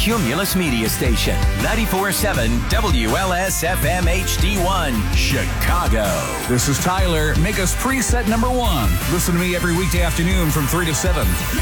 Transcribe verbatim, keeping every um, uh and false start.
Cumulus Media Station, ninety-four point seven W L S F M H D one, Chicago. This is Tyler. Make us preset number one. Listen to me every weekday afternoon from three to seven.